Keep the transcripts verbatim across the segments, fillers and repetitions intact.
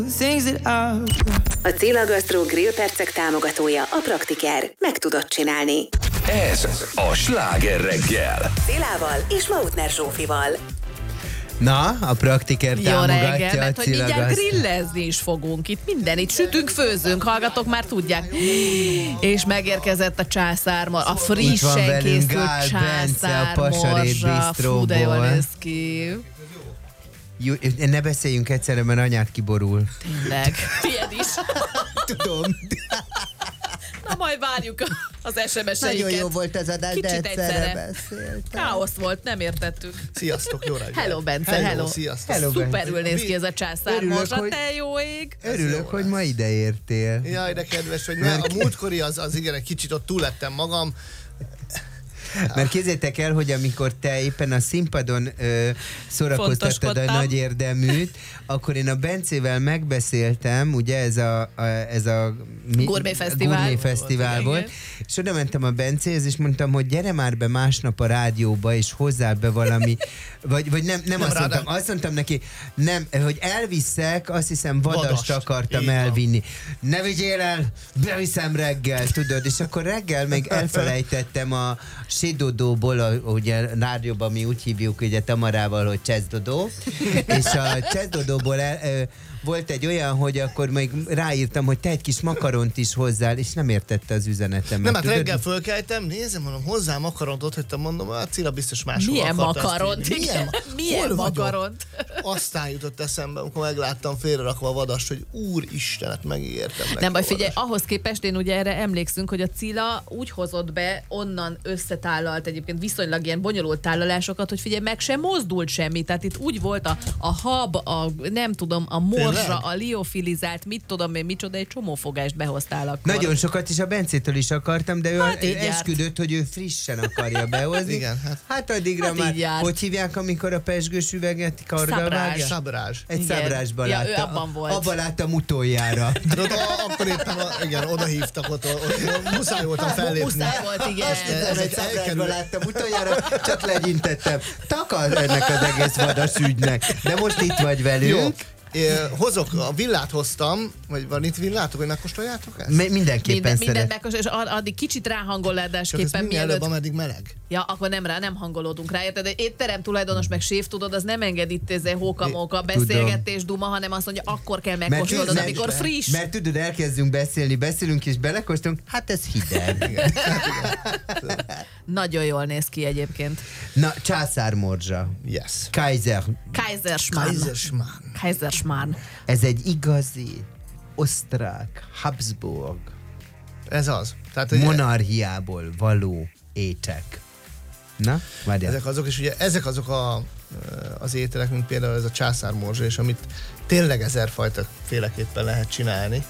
A Cilla Gastro Grill percek támogatója a Praktiker. Meg tudod csinálni. Ez a Sláger reggel. Cillával és Mautner Zsófival. Na, a Praktiker támogatja. Jó reggel, mert a hogy mindjárt Cilla grillezni is fogunk. Itt minden, itt sütünk, főzünk, hallgatok, már tudják. És megérkezett a császármor, a frissen készült császármorzsa. Fú, de jól néz ki. Jó, ne beszéljünk egyszerre, mert anyád kiborul. Tényleg. Tied is. Tudom. Na majd várjuk az es em es-eiket. Nagyon jó volt ez adás, de egyszerre beszéltem. Káosz volt, nem értettük. Sziasztok, jó reggel. Hello, Bence, hello. hello. Sziasztok. Hello, Szuperül néz ki ez a császármorzsa, hogy... te jó ég. Örülök, hogy ma ide értél. Jaj, de kedves, hogy ne, a múltkori az, az igen, egy kicsit ott túl lettem magam. Mert képzeljétek el, hogy amikor te éppen a színpadon ö, szórakoztattad a nagy érdeműt, akkor én a Bencével megbeszéltem, ugye ez a, a, ez a mi, Gourmet Fesztivál, Gourmet Fesztivál volt, volt, és oda mentem a Bencéhez, és mondtam, hogy gyere már be másnap a rádióba, és hozzá be valami, vagy, vagy nem, nem, nem azt mondtam, azt mondtam neki, nem, hogy elviszek, azt hiszem vadast, vadast akartam elvinni. Ne vigyél el, beviszem reggel, tudod, és akkor reggel még elfelejtettem a Sédodóból, ugye rádióban mi úgy hívjuk ugye Tamarával, hogy Cseszdodó, és a Cseszdodóból el, volt egy olyan, hogy akkor még ráírtam, hogy te egy kis makaront is hozzál, és nem értette az üzenetemet. Nem, hát reggel fölkeltem, nézem, mondom, hozzá makaront, ott hagytam, mondom, a Cilla biztos máshol Milyen makaront? Milyen, Milyen makaront? Aztán jutott eszembe, amikor megláttam félrerakva a vadast, hogy úristenet, megígértem. Nem baj, figyelj, ahhoz képest én ugye erre emlékszünk, hogy a Cilla úgy hozott be onnan összetállalt egyébként viszonylag ilyen bonyolult tállalásokat, hogy figyelj, meg sem mozdult semmi. Tehát itt úgy volt a, a hab, a nem tudom, a morzsa, a liofilizált, mit tudom én, micsoda, egy csomó fogást behoztál akkor. Nagyon sokat is a Bencétől is akartam, de ő hát esküdött, hogy ő frissen akarja behozni. Igen, hát. hát addigra hát már, hogy hívják, amikor a pesgős üveget karddal vágja? Szabrázs. Egy igen. szabrásban ja, láttam. Abban volt. Abban láttam utoljára. Hát ott, akkor éppen, a, igen, oda hívtak, ott, ott muszáj voltam fellépni. Muszáj volt, igen. Ez egy szabrásban láttam utoljára, csak legyintettem. Takar ennek az egész vadas ügynek. De most itt vagy velünk. Jó. É, hozok, a villát hoztam, vagy van itt villátok, hogy megkóstoljátok ezt? M- mindenképpen Minden, szeret. mindent megkóstolj, és addig kicsit ráhangolódásképpen mielőtt... mielőtt... ameddig meleg. Ja, akkor nem rá, nem hangolódunk rá. Érted? Egy étterem tulajdonos meg séf, tudod, az nem enged itt ez hóka-móka beszélgetés, duma, hanem azt mondja, akkor kell megkóstolnod, amikor mert, friss. Mert tudod, elkezdünk beszélni, beszélünk és belekóstolunk, hát ez hideg. Nagyon jól néz ki egyébként. Na, császármorzsa. Yes. Kaiser. Kaiserschmarrn. Kaiserschmarrn. Kaiserschmarrn. Ez egy igazi osztrák, Habsburg Ez az. Tehát, monarchiából való étek. Na, várjál. Ezek azok, és ugye ezek azok a, az ételek, mint például ez a császármorzsa, és amit tényleg ezerfajta féleképpen lehet csinálni,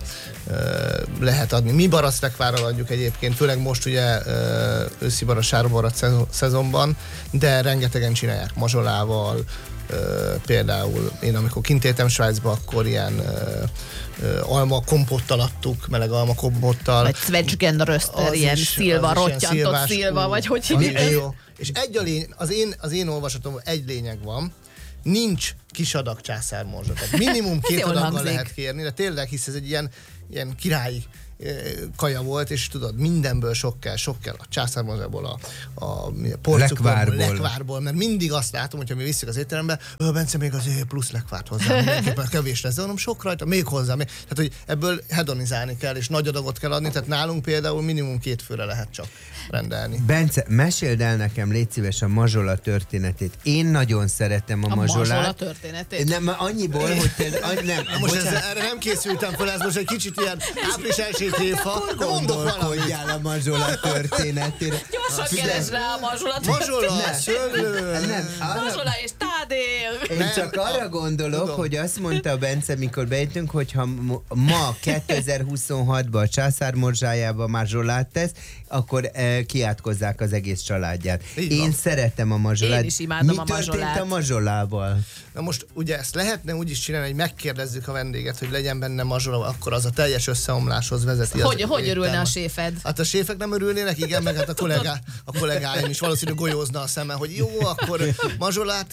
lehet adni. Mi baraclekvárral adjuk egyébként, főleg most ugye őszi barack, sárbarack szezonban, de rengetegen csinálják mazsolával, például én amikor kint éltem Svájcba, akkor ilyen alma kompottal adtuk, meleg alma kompottal. Vagy Zwetschgenröster, ilyen is, szilva, rottyantott szilva, vagy hogy hívják. Jó. És egy a lény, az én, az én olvasatom, egy lényeg van, nincs kis adag császármorzsa. Tehát minimum két adaggal lehet kérni, de tényleg, hisz ez egy ilyen, ilyen királyi kaja volt, és tudod, mindenből sok kell, sok kell a császármorzsából, a, a porcukorból, lekvárból, mert mindig azt látom, hogyha mi visszük az étterembe, Bence, még azért plusz lekvárt hozzá, mindenképpen kevés lesz, de mondom, sok rajta, még hozzá, még. Tehát, hogy ebből hedonizálni kell, és nagy adagot kell adni, tehát nálunk például minimum két főre lehet csak rendelni. Bence, meséld el nekem, légy szíves, a mazsola történetét. Én nagyon szeretem a, a mazsolát. A mazsola történetét? Nem, annyiból, hogy például... Nem, most ez, erre nem készültem fel, ez most egy kicsit ilyen április első téfa, de mondok valamit. A mazsola történetére. Gyorsan keresd rá a mazsola Mazsola, szőlő. Mazsola és tádél. Én csak arra gondolok, tudom, hogy azt mondta a Bence, mikor bejöttünk, hogy ha ma kétezer-huszonhatban a császármorzsájába mazsolát tesz, akkor eh, kiátkozzák az egész családját. Én szeretem a mazsolát. Én is imádom Mi a mazsolát. Mi történt a mazsolával? Na most ugye ezt lehetne úgy is csinálni, hogy megkérdezzük a vendéget, hogy legyen benne mazsola, akkor az a teljes összeomláshoz vezeti. Hogy, hogy örülne a séfed? Hát a séfek nem örülnének, igen, meg hát a, kollégá, a kollégáim is valószínűleg golyózna a szeme, hogy jó, akkor mazsolát, igen,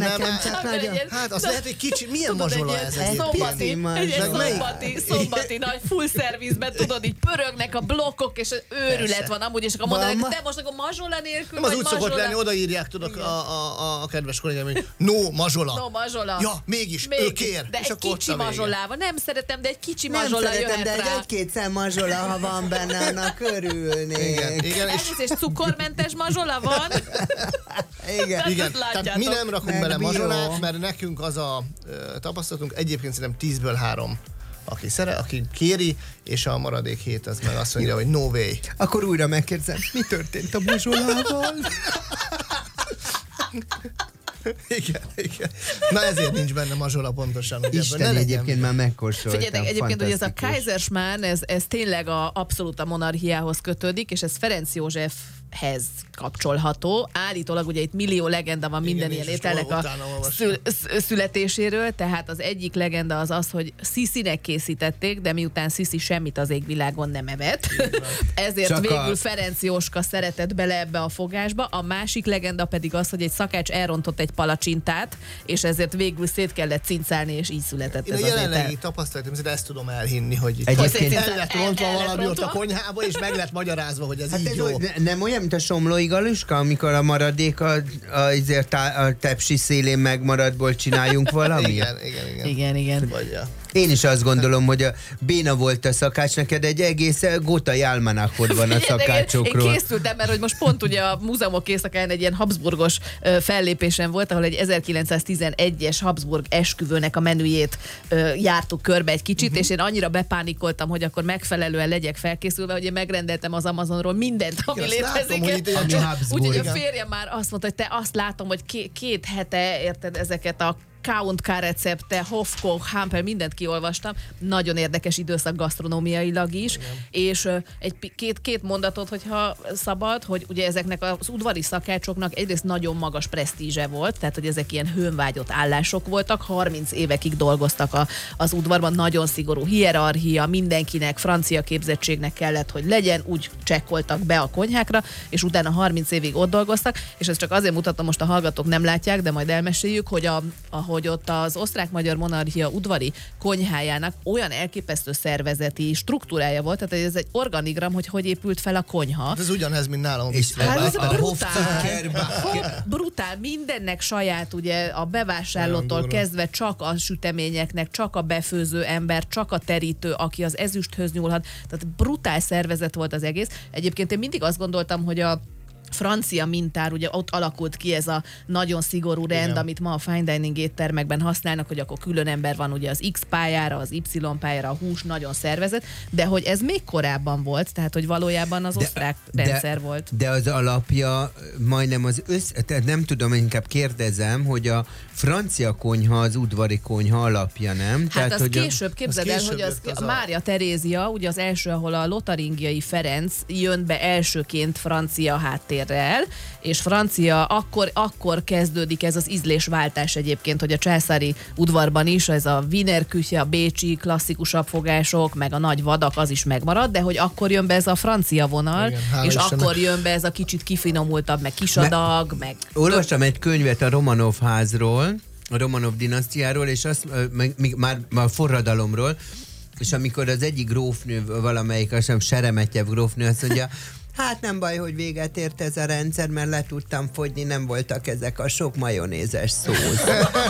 nekem csak nagyon... Hát az lehet, hogy kicsi, milyen mazsola ez egyébként? Egy szombati, szombati nagy full service-ben, tudod, így pörögnek a blokkok, és őrület van amúgy, és akkor mondanak, te most akkor mazsola nélkül, nem az úgy szokott lenni, odaírják, tudod, a, a, a kedves kollégám, hogy no mazsola. No mazsola. Ja, mégis, mégis, ő kér. De egy kicsi mazsolával, nem szeretem, de egy kicsi mazsola jöhet rá. Nem szeretem, de egy-kétszer mazsola, ha van benne, annak örülnék. Igen, igen. És cukormentes mazsola van? Igen. Igen. Tehát mi nem rakunk bele mazsolát, mert nekünk az a uh, tapasztalatunk, egyébként szerintem tízből három aki szere, aki kéri, és a maradék hét az meg azt mondja, hogy no way. Akkor újra megkérdezem, mi történt a mazsolával? Igen, igen. Na ezért nincs benne mazsola pontosan. Isten egyébként már megkóstoltam. Figyeljetek, egyébként, hogy ez a Kaiserschmarrn, ez, ez tényleg a, abszolút a monarchiához kötődik, és ez Ferenc Józsefhez kapcsolható. Állítólag ugye itt millió legenda van minden igen, ilyen ételnek a szül, születéséről, tehát az egyik legenda az az, hogy Sziszinek készítették, de miután Sziszi semmit az égvilágon nem evett. Ezért csak végül a... Ferenc Jóska szeretett bele ebbe a fogásba. A másik legenda pedig az, hogy egy szakács elrontott egy palacsintát, és ezért végül szét kellett cincálni, és így született én ez a az étel. jelenlegi tapasztalatom, de ezt tudom elhinni, hogy itt egyébként el lett rontva el, valami ott a konyhába, és meg lett magyarázva, hogy ez hát így ez jó. Ne, nem olyan, mint a somlói galuska, amikor a maradék a, a, a, a tepsi szélén megmaradból csináljunk valamit? Igen, igen, igen. Igen, igen. Vagyja. Én is azt gondolom, hogy a béna volt a szakács, neked egy egész gótai álmanakod van a szakácsokról. Én készültem, mert hogy most pont ugye a múzeumok éjszakán egy ilyen habsburgos fellépésen volt, ahol egy ezerkilencszáztizenegyes Habsburg esküvőnek a menüjét jártuk körbe egy kicsit, uh-huh. és én annyira bepánikoltam, hogy akkor megfelelően legyek felkészülve, hogy én megrendeltem az Amazonról mindent, ami ja, létezik. Úgyhogy a férjem már azt mondta, hogy te azt látom, hogy két, két hete érted ezeket a Count K recepte, Hofkoch, Hampel, mindent kiolvastam. Nagyon érdekes időszak gasztronómiailag is. Igen. És uh, egy két, két mondatot, hogyha szabad, hogy ugye ezeknek az udvari szakácsoknak egyrészt nagyon magas presztízse volt, tehát hogy ezek ilyen hőnvágyott állások voltak, harminc évekig dolgoztak a, az udvarban, nagyon szigorú hierarchia, mindenkinek francia képzettségnek kellett, hogy legyen, úgy csekkoltak be a konyhákra, és utána harminc évig ott dolgoztak, és ezt csak azért mutatom, most a hallgatók nem látják, de majd elmeséljük, hogy a, a hogy ott az osztrák-magyar monarchia udvari konyhájának olyan elképesztő szervezeti struktúrája volt, tehát ez egy organigram, hogy hogy épült fel a konyha. Hát ez ugyanez, mint nálam. És hát ez a brutál, brutál, mindennek saját, ugye a bevásárlótól kezdve csak a süteményeknek, csak a befőző ember, csak a terítő, aki az ezüsthöz nyúlhat. Tehát brutál szervezet volt az egész. Egyébként én mindig azt gondoltam, hogy a francia mintár, ugye ott alakult ki ez a nagyon szigorú rend, igen. amit ma a fine dining éttermekben használnak, hogy akkor külön ember van ugye az X pályára, az Y pályára, a hús nagyon szervezett, de hogy ez még korábban volt, tehát hogy valójában az de, osztrák de, rendszer volt. De az alapja majdnem az össz... Tehát nem tudom, inkább kérdezem, hogy a francia konyha az udvari konyha alapja, nem? Hát tehát, az hogy később, képzeld el, hogy az, az a Mária Terézia, ugye az első, ahol a lotaringiai Ferenc jön be elsőként francia háttérrel, és francia, akkor, akkor kezdődik ez az ízlésváltás egyébként, hogy a császári udvarban is, ez a Wiener Küche, a bécsi klasszikusabb fogások, meg a nagy vadak, az is megmarad, de hogy akkor jön be ez a francia vonal, igen, és Istennek. Akkor jön be ez a kicsit kifinomultabb, meg kisadag, meg... Olvastam egy könyvet a Romanov házról, a Romanov dinasztiáról, és azt, meg, még már, már forradalomról, és amikor az egyik grófnő, valamelyik, azt hiszem Seremetyev grófnő azt mondja, hát nem baj, hogy véget ért ez a rendszer, mert le tudtam fogyni, nem voltak ezek a sok majonézes szósz.